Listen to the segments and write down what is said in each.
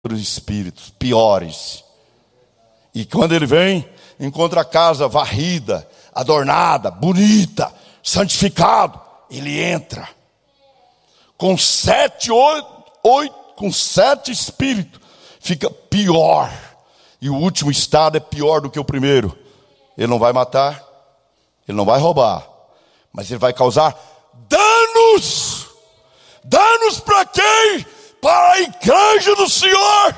espíritos piores. E quando ele vem, encontra a casa varrida, adornada, bonita, santificado. Ele entra com 7 espíritos, fica pior. E o último estado é pior do que o primeiro. Ele não vai matar, ele não vai roubar, mas ele vai causar danos. Danos para quem? Para a igreja do Senhor.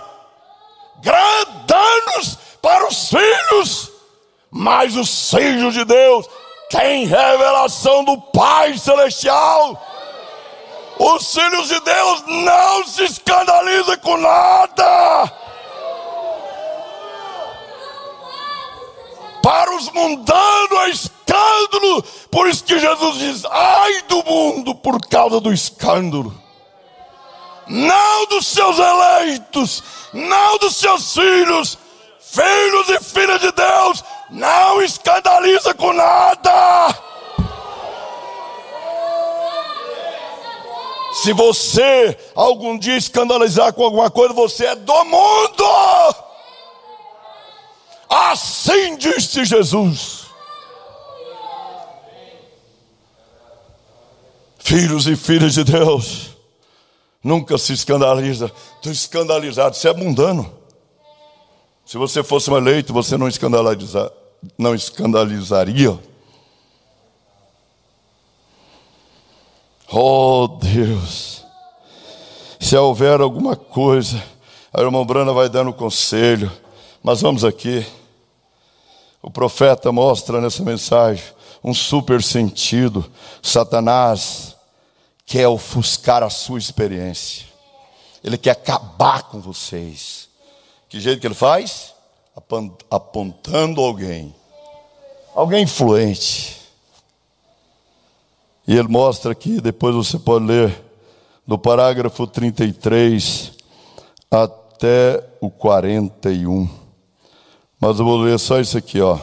Danos para os filhos. Mas os filhos de Deus têm revelação do Pai Celestial. Os filhos de Deus não se escandalizam com nada. Para os mundanos é escândalo. Por isso que Jesus diz: ai do mundo por causa do escândalo. Não dos seus eleitos, não dos seus filhos. Filhos e filhas de Deus não escandaliza com nada. Se você algum dia escandalizar com alguma coisa, você é do mundo. Assim disse Jesus. Filhos e filhas de Deus nunca se escandaliza. Estou escandalizado, você é mundano. Se você fosse um eleito, você não escandalizaria. Oh Deus, se houver alguma coisa, a irmã Brana vai dando conselho, mas vamos aqui. O profeta mostra nessa mensagem um super sentido. Satanás quer ofuscar a sua experiência. Ele quer acabar com vocês. Que jeito que ele faz? Apontando alguém influente. E ele mostra aqui, depois você pode ler, do parágrafo 33 até o 41. Mas eu vou ler só isso aqui, ó.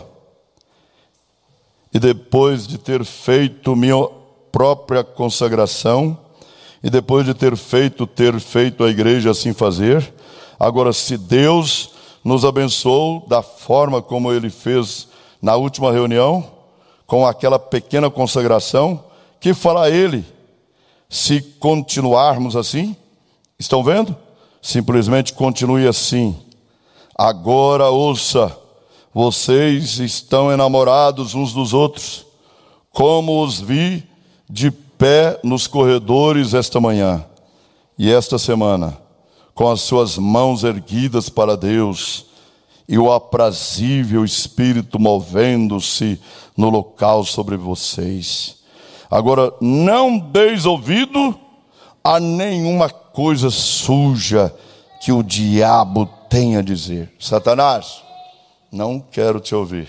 E depois de ter feito minha própria consagração, e depois de ter feito a igreja assim fazer, agora se Deus nos abençoou da forma como Ele fez na última reunião, com aquela pequena consagração, que fará Ele se continuarmos assim? Estão vendo? Simplesmente continue assim. Agora ouça, vocês estão enamorados uns dos outros, como os vi de pé nos corredores esta manhã e esta semana, com as suas mãos erguidas para Deus e o aprazível Espírito movendo-se no local sobre vocês. Agora, não deis ouvido a nenhuma coisa suja que o diabo tem a dizer. Satanás, não quero te ouvir.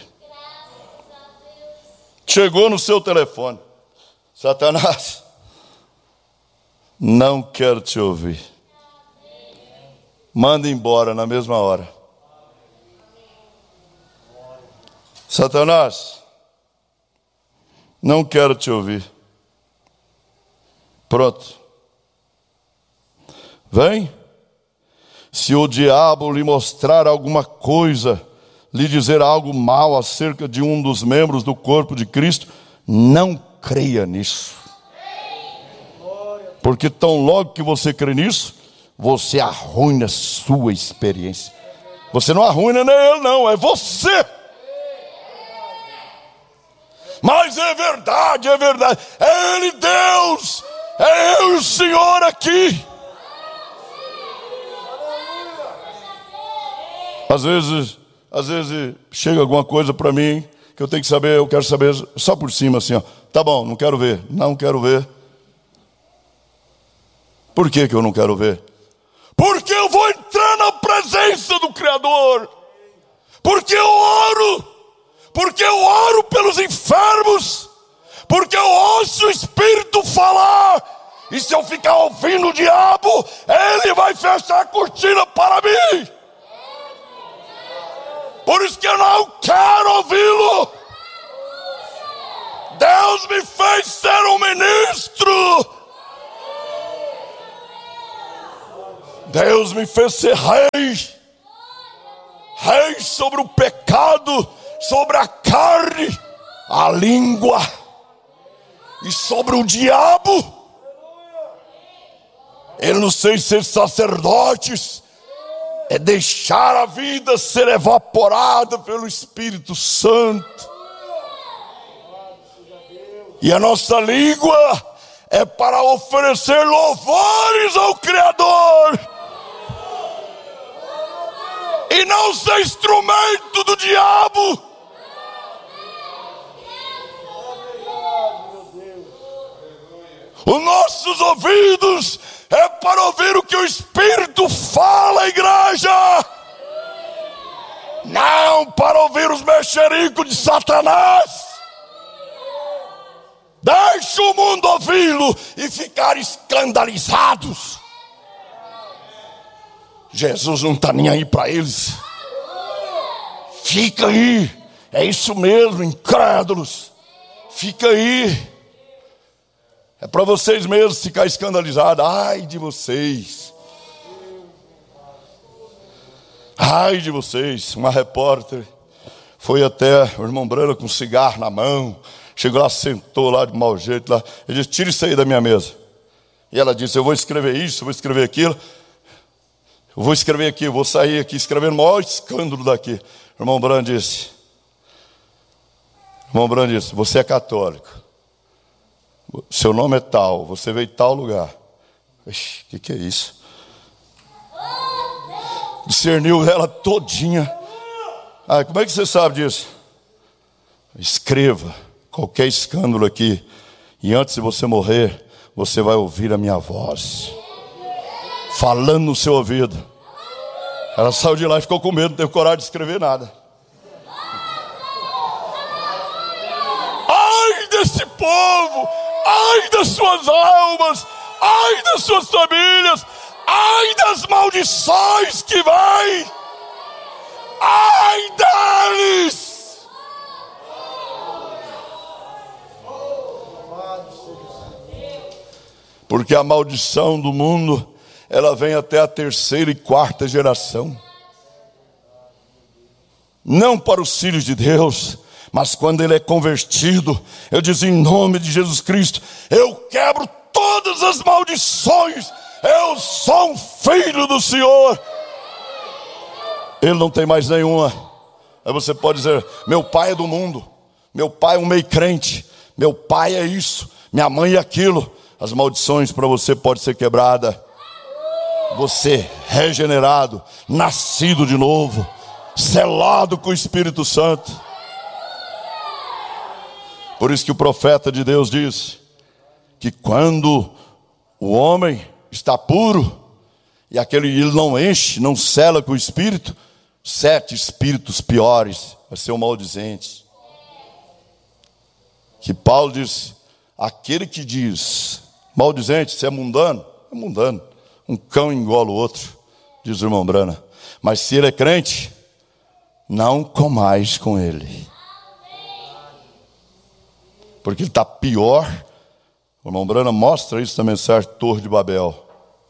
Chegou no seu telefone. Satanás, não quero te ouvir. Manda embora na mesma hora. Satanás, não quero te ouvir. Pronto. Vem. Se o diabo lhe mostrar alguma coisa, lhe dizer algo mal acerca de um dos membros do corpo de Cristo, não creia nisso. Porque tão logo que você crê nisso, você arruina a sua experiência. Você não arruina nem ele não, é você. Mas é verdade, é verdade. É Ele Deus, é eu e o Senhor aqui. Às vezes chega alguma coisa para mim que eu tenho que saber, eu quero saber só por cima assim, ó. Tá bom, não quero ver. Por que eu não quero ver? Porque eu vou entrar na presença do Criador. Porque eu oro pelos enfermos. Porque eu ouço o Espírito falar. E se eu ficar ouvindo o diabo, ele vai fechar a cortina para mim. Por isso que eu não quero ouvi-lo. Deus me fez ser um ministro. Deus me fez ser rei. Rei sobre o pecado, sobre a carne, a língua e sobre o diabo. Ele nos fez ser sacerdotes, é deixar a vida ser evaporada pelo Espírito Santo. E a nossa língua é para oferecer louvores ao Criador, e não ser instrumento do diabo. Os nossos ouvidos é para ouvir o que o Espírito fala, igreja, não para ouvir os mexericos de Satanás. Deixa o mundo ouvi-lo e ficar escandalizados. Jesus não está nem aí para eles. Fica aí, é isso mesmo, incrédulos. Fica aí. É para vocês mesmos ficar escandalizados. Ai de vocês. Ai de vocês. Uma repórter foi até o irmão Brana com um cigarro na mão. Chegou lá, sentou lá de mau jeito lá. Ele disse: tira isso aí da minha mesa. E ela disse: eu vou escrever isso, eu vou escrever aquilo. Eu vou escrever aqui, eu vou sair aqui escrevendo o maior escândalo daqui. O irmão Brana disse: você é católico. Seu nome é tal, você veio de tal lugar. Ixi, que é isso? Discerniu ela todinha. Ah, como é que você sabe disso? Escreva qualquer escândalo aqui, e antes de você morrer, você vai ouvir a minha voz falando no seu ouvido. Ela saiu de lá e ficou com medo, não teve coragem de escrever nada. Ai desse povo, ai das suas almas, ai das suas famílias, ai das maldições que vêm, ai deles. Porque a maldição do mundo, ela vem até a terceira e quarta geração. Não para os filhos de Deus, mas quando ele é convertido, eu digo em nome de Jesus Cristo, eu quebro todas as maldições, eu sou um filho do Senhor. Ele não tem mais nenhuma. Aí você pode dizer: meu pai é do mundo, meu pai é um meio crente, meu pai é isso, minha mãe é aquilo. As maldições para você podem ser quebradas. Você regenerado, nascido de novo, selado com o Espírito Santo. Por isso que o profeta de Deus diz que quando o homem está puro e ele não enche, não sela com o Espírito, 7 espíritos piores vai ser um maldizente. Que Paulo diz: aquele que diz maldizente, se é mundano, é mundano. Um cão engola o outro, diz o irmão Brana. Mas se ele é crente, não comais com ele, porque ele está pior. O irmão Brana mostra isso na mensagem Torre de Babel.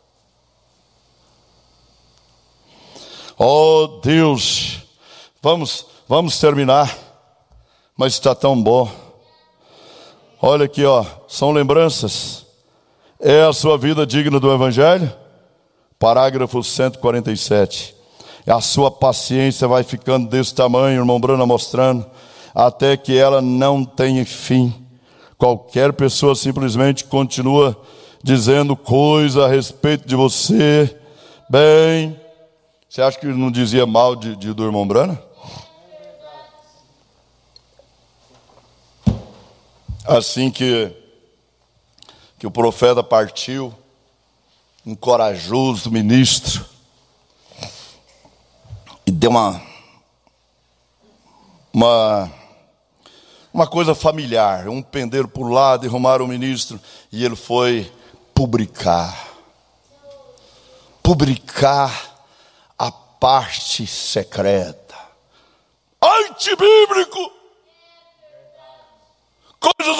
Oh Deus, vamos terminar, mas está tão bom. Olha aqui, ó, são lembranças. É a sua vida digna do Evangelho? Parágrafo 147. A sua paciência vai ficando desse tamanho, irmão Brana mostrando, até que ela não tenha fim. Qualquer pessoa simplesmente continua dizendo coisa a respeito de você. Bem, você acha que ele não dizia mal do irmão Brana? Assim que o profeta partiu, um corajoso ministro, e deu uma coisa familiar, um pendeiro por lado, arrumaram o ministro, e ele foi publicar a parte secreta, antibíblico, coisas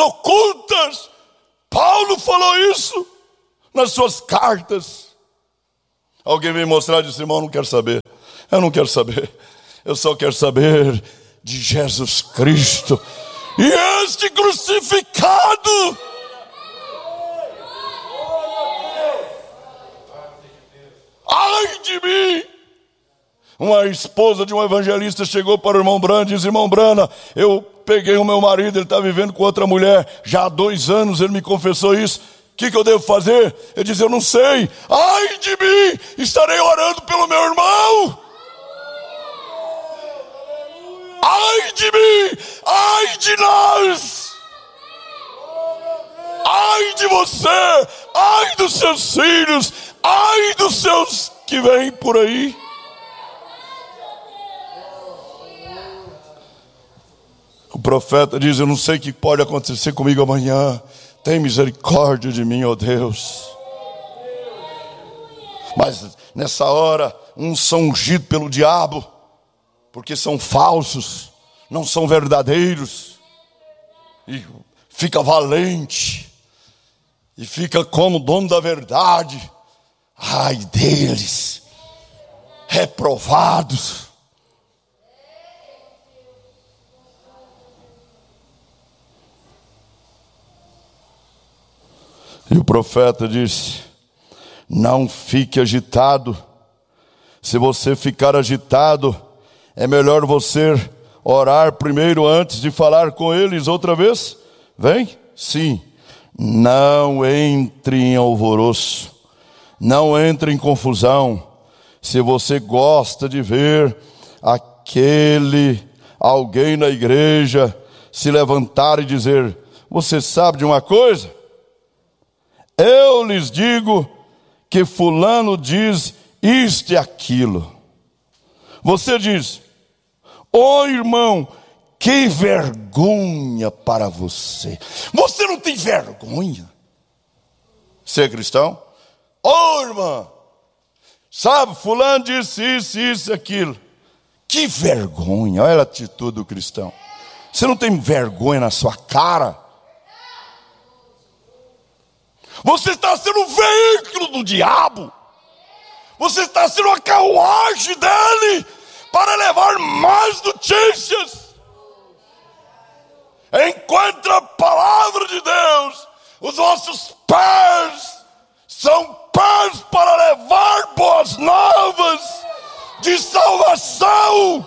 ocultas. Paulo falou isso nas suas cartas. Alguém vem mostrar e diz: irmão, eu não quero saber. Eu não quero saber. Eu só quero saber de Jesus Cristo e este crucificado. Ai de mim! Uma esposa de um evangelista chegou para o irmão Brana e disse: irmão Brana, eu peguei o meu marido, ele está vivendo com outra mulher já há 2 anos, ele me confessou isso. O que eu devo fazer? Ele disse: eu não sei. Ai de mim! Estarei orando pelo meu irmão. Ai de mim! Ai de nós! Ai de você! Ai dos seus filhos! Ai dos seus que vêm por aí! O profeta diz: eu não sei o que pode acontecer comigo amanhã. Tem misericórdia de mim, ó Deus. Mas nessa hora, uns são ungidos pelo diabo, porque são falsos, não são verdadeiros, e fica valente, e fica como dono da verdade. Ai deles, reprovados. E o profeta disse: não fique agitado. Se você ficar agitado, é melhor você orar primeiro antes de falar com eles outra vez. Vem? Sim. Não entre em alvoroço. Não entre em confusão. Se você gosta de ver alguém na igreja se levantar e dizer: você sabe de uma coisa? Eu lhes digo que fulano diz isto e aquilo. Você diz: ô irmão, que vergonha para você. Você não tem vergonha? Você é cristão? Ô irmã, sabe, fulano disse isso, isso e aquilo. Que vergonha, olha a atitude do cristão. Você não tem vergonha na sua cara? Você está sendo um veículo do diabo. Você está sendo uma carruagem dele para levar mais notícias. Enquanto a palavra de Deus, os nossos pés são pés para levar boas novas de salvação.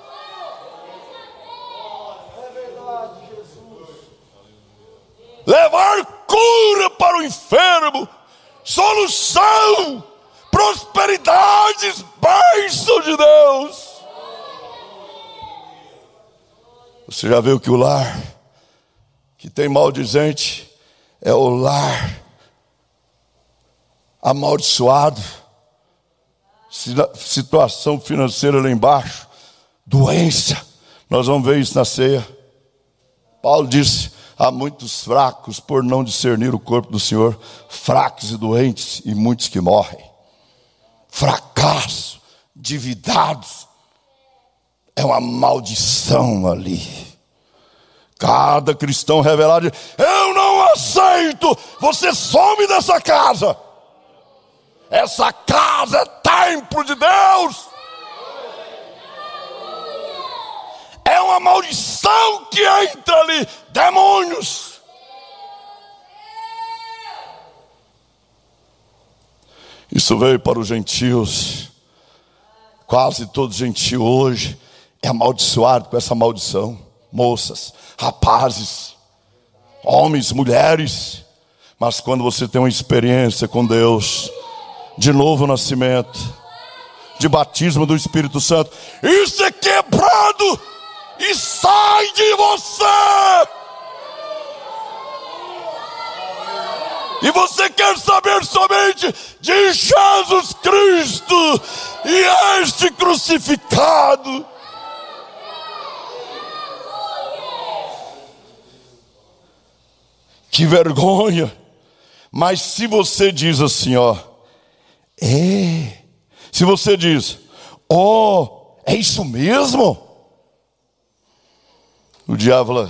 Levar cura para o enfermo, solução, prosperidades, bênção de Deus. Você já viu que o lar que tem maldizente é o lar amaldiçoado, situação financeira lá embaixo, doença. Nós vamos ver isso na ceia. Paulo disse: há muitos fracos por não discernir o corpo do Senhor, fracos e doentes e muitos que morrem. Fracasso, endividados, é uma maldição ali. Cada cristão revelado diz: eu não aceito, você some dessa casa. Essa casa é templo de Deus. É uma maldição que entra ali, demônios. Isso veio para os gentios. Quase todo gentio hoje é amaldiçoado com essa maldição. Moças, rapazes, homens, mulheres. Mas quando você tem uma experiência com Deus, de novo nascimento, de batismo do Espírito Santo, isso é quebrado e sai de você. E você quer saber somente de Jesus Cristo e este crucificado. Que vergonha. Mas se você diz assim, se você diz: é isso mesmo? O diabo fala: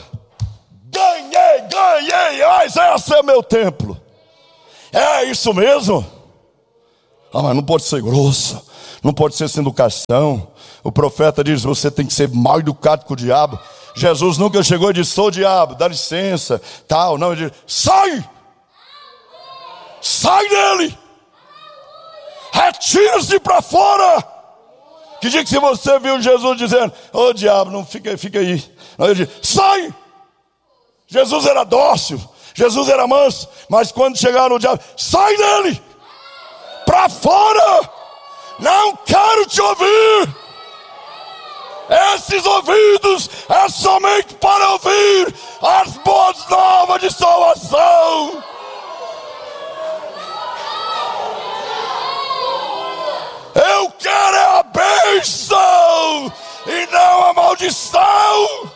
ganhei, mas esse é meu templo. É isso mesmo? Ah, mas não pode ser grossa, não pode ser sem educação. O profeta diz, você tem que ser mal educado com o diabo. Jesus nunca chegou e disse, sou o diabo, dá licença, tal. Não, ele disse, sai! Sai dele! Retira-se para fora! Que dia que se você viu Jesus dizendo, ô diabo, não fica aí. Não, ele disse, sai! Jesus era dócil, Jesus era manso, mas quando chegaram o diabo, sai dele! Para fora! Não quero te ouvir! Esses ouvidos é somente para ouvir as boas novas de salvação. Eu quero a bênção e não a maldição.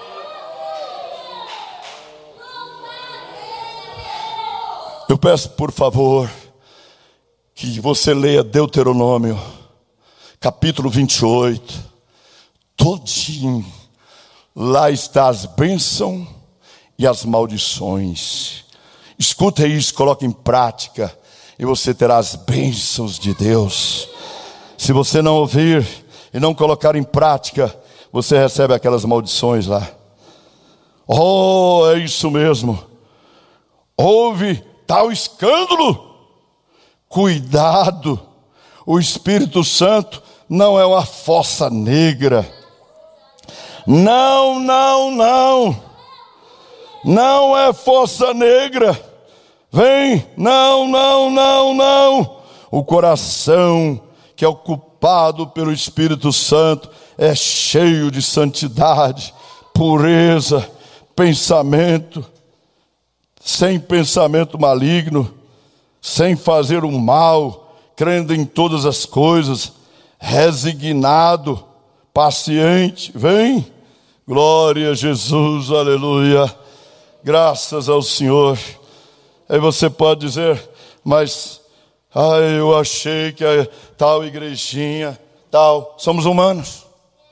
Eu peço por favor que você leia Deuteronômio capítulo 28 todinho. Lá está as bênçãos e as maldições. Escuta isso, coloque em prática e você terá as bênçãos de Deus. Se você não ouvir e não colocar em prática, você recebe aquelas maldições lá. Oh, é isso mesmo. Houve tal escândalo. Cuidado, o Espírito Santo não é uma fossa negra. Não, não, não. Não é fossa negra. Vem, não, não, não, não. O coração que é ocupado pelo Espírito Santo é cheio de santidade, pureza, pensamento, sem pensamento maligno, sem fazer o mal, crendo em todas as coisas, resignado, paciente. Vem, glória a Jesus, aleluia, graças ao Senhor. Aí você pode dizer, mas eu achei que a tal igrejinha, tal, somos humanos,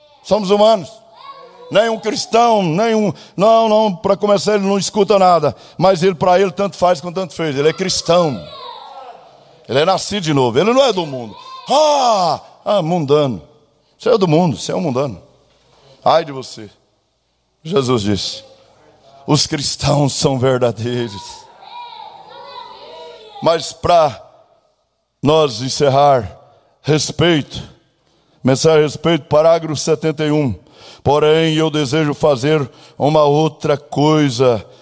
nenhum cristão, não, para começar ele não escuta nada, mas para ele tanto faz quanto tanto fez, ele é cristão, ele é nascido de novo, ele não é do mundo. Mundano, você é do mundo, você é um mundano, ai de você. Jesus disse, os cristãos são verdadeiros. Mas para nós encerrar, mensagem a respeito, parágrafo 71. Porém, eu desejo fazer uma outra coisa,